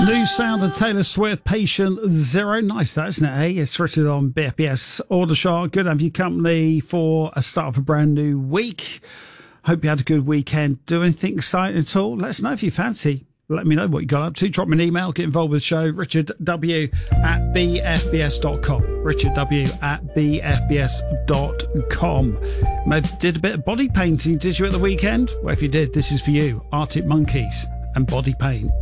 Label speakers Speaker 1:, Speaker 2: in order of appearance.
Speaker 1: New sound of Taylor Swift, Patient Zero. Nice that, isn't it? Hey, it's written on BFBS Aldershot. Good to have you company for a start of a brand new week. Hope you had a good weekend. Do anything exciting at all? Let us know if you fancy. Let me know what you got up to. Drop me an email. Get involved with the show. richardw@bfbs.com. richardw@bfbs.com. Maybe did a bit of body painting, did you, at the weekend? Well, if you did, this is for you. Arctic Monkeys and Body Paint.